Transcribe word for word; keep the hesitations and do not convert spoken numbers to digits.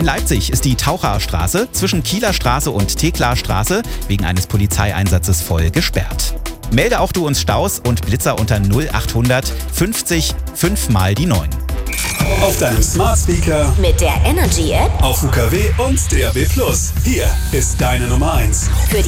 In Leipzig ist die Taucherstraße zwischen Kieler Straße und Theklar Straße wegen eines Polizeieinsatzes voll gesperrt. Melde auch du uns Staus und Blitzer unter null achthundert fünfzig fünf mal die neun. Auf deinem Smart Speaker, mit der Energy App, auf U K W und D A B plus. Hier ist deine Nummer eins. Für